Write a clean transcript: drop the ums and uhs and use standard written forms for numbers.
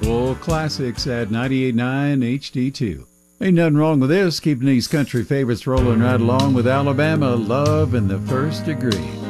Full classics at 98.9 HD2. Ain't nothing wrong with this, keeping these country favorites rolling right along with Alabama, Love in the First Degree.